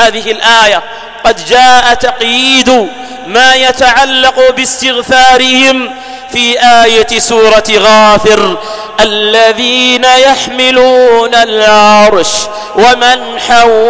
هذه الآية قد جاء تقييد ما يتعلق باستغفارهم في آية سورة غافر: الذين يحملون العرش ومن حوله